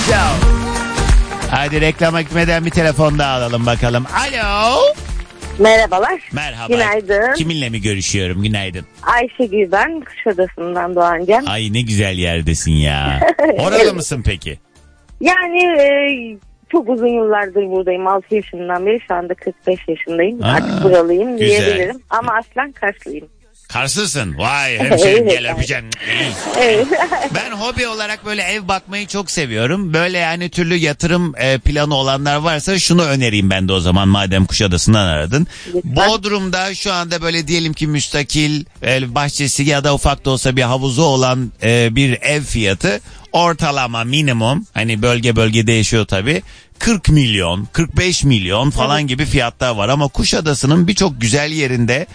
Show. Hadi reklama gitmeden bir telefon daha alalım bakalım. Alo. Merhabalar. Merhaba. Günaydın. Kiminle mi görüşüyorum? Günaydın. Ayşegül ben. Kuşadası'ndan Doğancan. Ay ne güzel yerdesin ya. Oralı Evet. mısın peki? Yani çok uzun yıllardır buradayım. 6 yaşından beri, şu anda 45 yaşındayım. Artık buralıyım güzel. diyebilirim. Ama aslen Karslıyım. Karslısın. Vay hemşerim Evet, gel öpeceğim. Evet. Ben hobi olarak böyle ev bakmayı çok seviyorum. Böyle yani türlü yatırım planı olanlar varsa şunu önereyim ben de o zaman, madem Kuşadası'ndan aradın. Lütfen. Bodrum'da şu anda böyle diyelim ki müstakil bahçesi ya da ufak da olsa bir havuzu olan bir ev fiyatı ortalama minimum, hani bölge bölge değişiyor tabii, 40 milyon 45 milyon falan gibi fiyatlar var ama Kuşadası'nın birçok güzel yerinde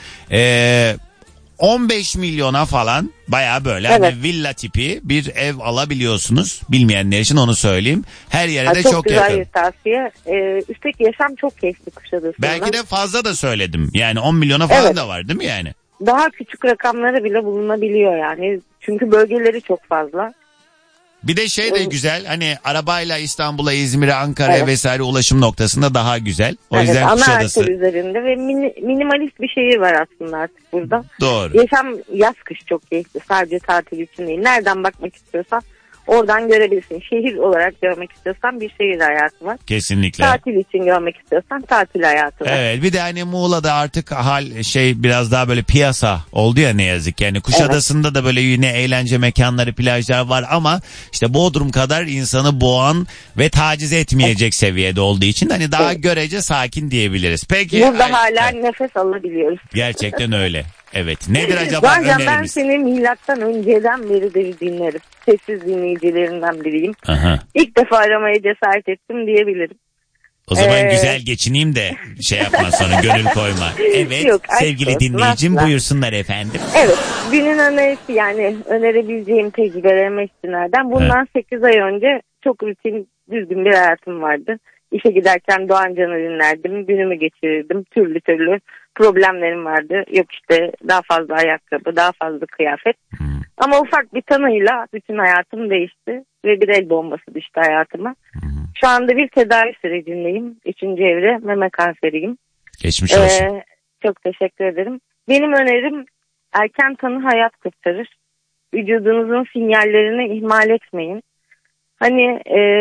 15 milyona falan baya böyle hani villa tipi bir ev alabiliyorsunuz. Bilmeyenler için onu söyleyeyim. Her yere de çok güzel yakın. bir tavsiye. Üstelik yaşam çok keyifli Kuşadası'nda. Belki de fazla da söyledim. Yani 10 milyona falan da var değil mi yani? Daha küçük rakamları bile bulunabiliyor yani. Çünkü bölgeleri çok fazla. Bir de şey de güzel, hani arabayla İstanbul'a, İzmir'e, Ankara'ya vesaire ulaşım noktasında daha güzel. O yüzden ana Kuşadası. arter üzerinde ve minimalist bir şehir var aslında artık burada. Doğru. Yaşam yaz kış çok keyifli. Sadece tatil için değil. Nereden bakmak istiyorsan oradan görebilirsin. Şehir olarak görmek istiyorsan bir şehir hayatı var. Kesinlikle. Tatil için görmek istiyorsan tatil hayatı var. Evet, bir de hani Muğla'da artık hal biraz daha böyle piyasa oldu ya ne yazık. Yani Kuşadası'nda da böyle yine eğlence mekanları, plajlar var ama işte Bodrum kadar insanı boğan ve taciz etmeyecek seviyede olduğu için hani daha görece sakin diyebiliriz. Peki. Burada hala nefes alabiliyoruz. Gerçekten öyle. Evet. Nedir acaba Zaten ben önerimiz? seni milattan önceden beridir dinlerim. Sessiz dinleyicilerinden biriyim. Aha. İlk defa aramaya cesaret ettim diyebilirim. O zaman güzel geçineyim de şey yapma sonra gönül koyma. Evet. Yok, sevgili olsun, dinleyicim asla. buyursunlar efendim. Evet, günün önerisi, yani önerebileceğim tecrübelerime istinaden bundan 8 ay önce çok rutin, düzgün bir hayatım vardı. İşe giderken Doğancan'ı dinlerdim, günümü geçirirdim, türlü türlü problemlerim vardı. Yok işte daha fazla ayakkabı, daha fazla kıyafet. Ama ufak bir tanıyla bütün hayatım değişti ve bir el bombası düştü hayatıma. Şu anda bir tedavi sürecindeyim. 3. evre meme kanseriyim. Geçmiş olsun. Çok teşekkür ederim. Benim önerim, erken tanı hayat kurtarır. Vücudunuzun sinyallerini ihmal etmeyin. Hani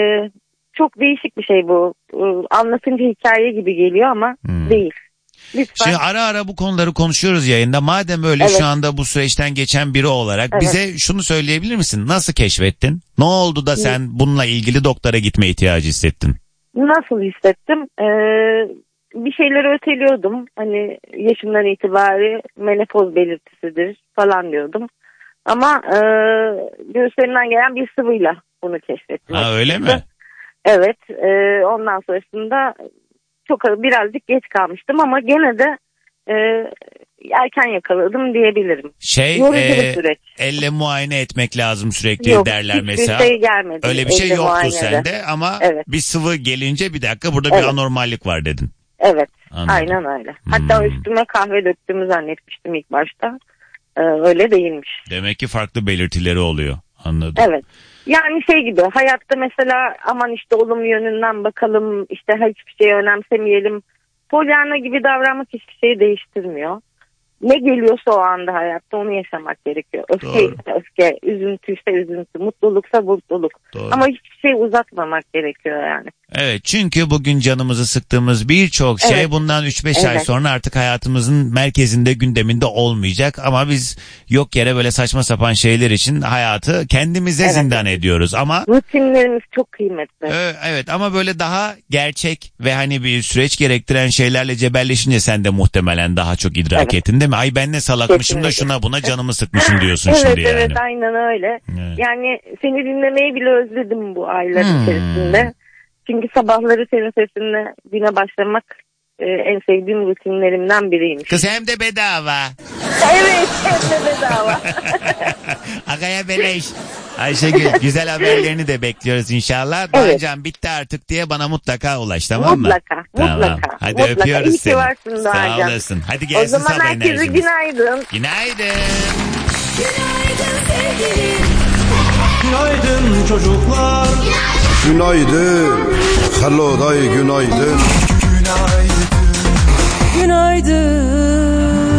çok değişik bir şey bu. Anlatınca hikaye gibi geliyor ama değil. Lütfen. Şimdi ara ara bu konuları konuşuyoruz yayında. Madem öyle şu anda bu süreçten geçen biri olarak bize şunu söyleyebilir misin? Nasıl keşfettin? Ne oldu da sen bununla ilgili doktora gitme ihtiyacı hissettin? Nasıl hissettim? Bir şeyleri öteliyordum. Hani yaşımdan itibaren menopoz belirtisidir falan diyordum. Ama göğüslerimden gelen bir sıvıyla bunu keşfettim. Ha, öyle mi? Evet. Ondan sonrasında birazcık geç kalmıştım ama gene de erken yakaladım diyebilirim. Yorucu bir süreç. Elle muayene etmek lazım sürekli derler mesela. Hiçbir şey gelmedi. Öyle bir şey yoktu sende ama bir sıvı gelince bir dakika burada bir anormallik var dedin. Evet. Anladım. Aynen öyle. Hatta üstüme kahve döktüğümü zannetmiştim ilk başta. Öyle değilmiş. Demek ki farklı belirtileri oluyor. Anladım. Evet. Yani şey gibi, hayatta mesela aman işte olumlu yönünden bakalım, işte hiçbir şeyi önemsemeyelim. Polyana gibi davranmak hiçbir şeyi değiştirmiyor. Ne geliyorsa o anda hayatta onu yaşamak gerekiyor. Öfke ise öfke, üzüntüyse üzüntü, mutluluksa mutluluk. Doğru. Ama hiçbir şey uzatmamak gerekiyor yani. Evet, çünkü bugün canımızı sıktığımız birçok şey bundan 3-5 ay sonra artık hayatımızın merkezinde, gündeminde olmayacak. Ama biz yok yere böyle saçma sapan şeyler için hayatı kendimize zindan ediyoruz. Ama rutinlerimiz çok kıymetli. Evet, ama böyle daha gerçek ve hani bir süreç gerektiren şeylerle cebelleşince sen de muhtemelen daha çok idrak ettin değil mi? Ay ben ne salakmışım da şuna buna canımı sıkmışım diyorsun şimdi yani. Evet, aynen öyle. Evet. Yani seni dinlemeyi bile özledim bu aylar içerisinde. Çünkü sabahları senin sesinle güne başlamak en sevdiğim rutinlerimden biriymiş. Kız hem de bedava. Evet, hem de bedava. Agaya beleş. Ayşegül, güzel haberlerini de bekliyoruz inşallah. Doğancan bitti artık diye bana mutlaka ulaş, tamam mı? Mutlaka. Hadi öpüyoruz İyi seni. ki varsın Doğancan. Sağ olasın. Hadi gelsin sabah enerjimiz. O zaman herkese günaydın. Günaydın. Günaydın sevgilim. Günaydın çocuklar. Günaydın. Hello day günaydın. Günaydın.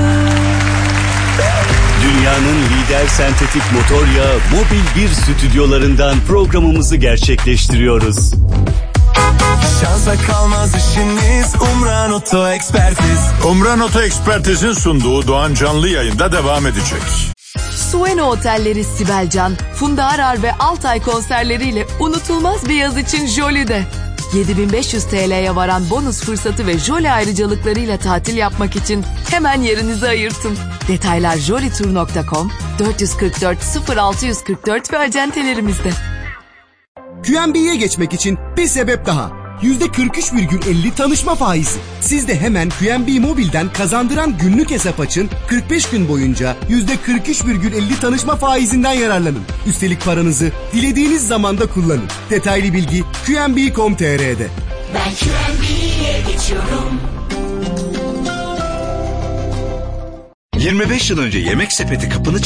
Dünyanın lider sentetik motor yağı Mobil 1 stüdyolarından programımızı gerçekleştiriyoruz. Şansa kalmaz işiniz, Umran Oto Ekspertiz. Umran Oto Ekspertiz'in sunduğu Doğan Canlı yayında devam edecek. Sueno Otelleri Sibel Can, Funda Arar ve Altay konserleriyle unutulmaz bir yaz için Jolly'de. 7500 TL'ye varan bonus fırsatı ve Jolly ayrıcalıklarıyla tatil yapmak için hemen yerinizi ayırtın. Detaylar jollytour.com, 444 0644 ve acentelerimizde. QNB'ye geçmek için bir sebep daha. %43,50 tanışma faizi. Siz de hemen QNB Mobil'den kazandıran günlük hesap açın, 45 gün boyunca %43,50 tanışma faizinden yararlanın. Üstelik paranızı dilediğiniz zamanda kullanın. Detaylı bilgi QNB.com.tr'de. Ben QNB'ye geçiyorum. 25 yıl önce Yemek Sepeti kapını